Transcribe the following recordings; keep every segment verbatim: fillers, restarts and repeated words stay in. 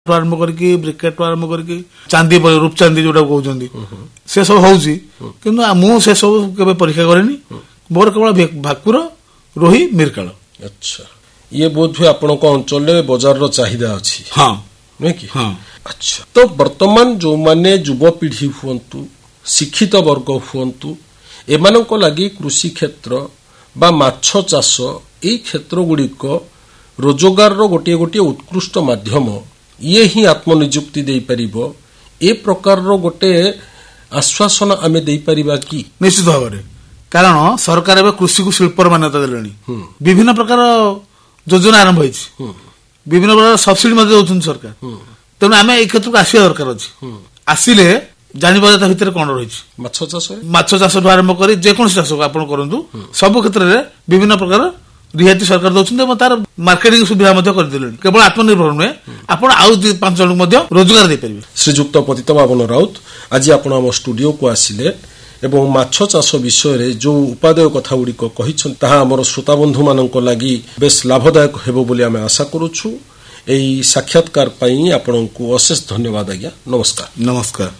आरंभ करके ब्रिकेट आरंभ करके चांदी रूपचांदी जोटा कहते से सब होउची किंतु मु से सब केबे परीक्षा करेनी मोर केवल भाकुर रोही मिरकाल। अच्छा ये बोध हुए आपण अंचल बजार रो चाहिदा अछि। हाँ नहीं कि हाँ। अच्छा तो वर्तमान जो माने युवपीढ़ी हुंतु शिक्षित वर्ग हुंतु एमानको लागि कृषि क्षेत्र बा माछ चाष ए क्षेत्र गुड़िक रोजगार रो गोटे गोटे उत्कृष्ट माध्यम ये ही आत्मनिजुक्ति दे परिबो ए प्रकार रो गोटे आश्वासन आमे दे परिबा कि? निश्चित भाव में कारण सरकार एवं कृषि को शिल्पर मान्यता देलेनी विभिन्न प्रकार योजना आरंभ होइछि विभिन्न प्रकार सब्सिडी मध्ये दउछन सरकार तेणु आमे ए क्षेत्र को आसिया दरकार अछि आसिले जानिबा ता भितर कोन रहिछि माछ चाष माछ चाष आरंभ करी जे कोन चाष को आपण करंतु सब क्षेत्र रे विभिन्न प्रकार रिहाती सरकार दउछन तार मार्केटिंग सुविधा मध्ये कर देलेनी केवल आत्मनिर्भर नुहे आपण आउ पांच जन मध्ये रोजगार दे परिबे। श्रीजुक्त पतितपावन राउत आज आपण हम स्टूडियो को आसिले एवं माछ चाष विषय रे जो उपादेय कथा गुड़ी कहिछन ताहा हमर श्रोता बंधु मानक लागि बेस लाभदायक हेबो बोली आमे आशा करूछु। एई साक्षात्कार पई आपनकु अशेष धन्यवाद आज्ञा। नमस्कार। नमस्कार।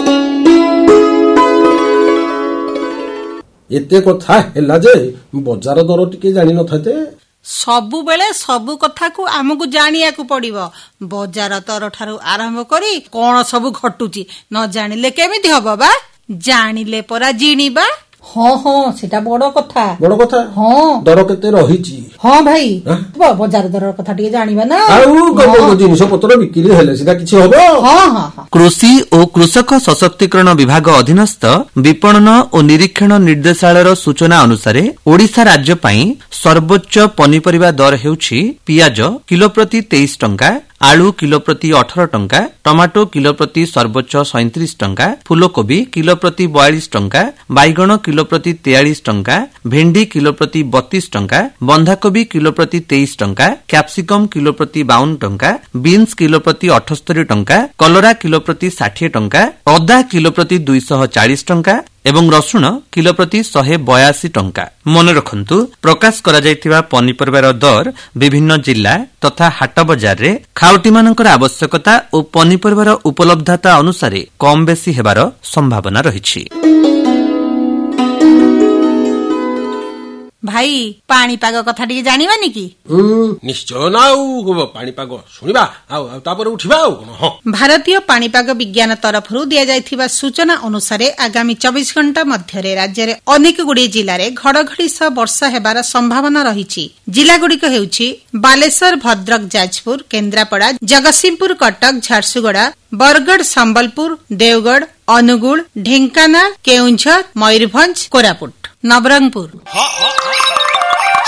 एते कथा हैला जे बजार दर टिके जानि न थाते सबु बेले सबु कथा को आमको जानिया को पड़िबो बजार दर ठारू आरंभ करी कोन सबु घटुची न जानिले केमिति हबो बा जानिले परा जिनिबा। हाँ हाँ सेटा बड़ कथा बड़ कथा हाँ दर केते रहिची हाँ भाई बजार दर कथा टिके जानिबा ना आउ जिनिस पत्र बिक्री हेले सेटा किछि हबो। हाँ हाँ कृषि और कृषक सशक्तिकरण विभाग अधीनस्थ विपणन और निरीक्षण निर्देशालय सूचना अनुसार ओडिशा राज्य पई सर्वोच्च पनीपरिबा दर हेउछि पियाज किलो प्रति तेईस टंका आलू किलो प्रति अठारह टंका टमाटो किलो प्रति सर्वोच्च सैंतीस टंका फूलकोबी किलो प्रति बयालीस टंका बैगण किलो प्रति तेयालीस टंका भेंडी किलो प्रति बत्तीस टंका बंधाकोबी किलो प्रति तेईस टंका कैप्सिकम किलो प्रति बावन टंका बीन्स किलो प्रति अठस्तरी टंका कलरा किलो प्रति षाठी टंका अदा किलो प्रति दुईश चालीस टंका एवं रसुण किलो प्रति शहे बयासी टंका। मन रखंतु प्रकाश करा जायतिबा पनीपरिबार दर विभिन्न जिला तथा हाट बजार रे खाउटी मानकर आवश्यकता और पनीपरिबार उपलब्धता अनुसार कम बेसी हेबार संभावना रहिछि। भाई पाणीपाग कथा टिके जानिबानी कि? निश्चय ना पाणीपाग सुनिबा आ तापर उठिबा आ भारतीय पाणीपाग विज्ञान तरफरु दिया जायथिबा सूचना अनुसार आगामी चौबीस घंटा मध्यरे राज्य रे अनेक गुडी जिल्ला रे घड़घड़ी सह वर्षा हेबार संभावना रहिछि। जिल्ला गुडीक हेउछि बालेश्वर भद्रक जाजपुर केन्द्रापड़ा जगतसिंहपुर कटक झारसुगुड़ा बरगढ़ संबलपुर देवगढ़ अनुगुल ढेंकानाल केउंझर मयूरभंज कोरापुट नवरंगपुर।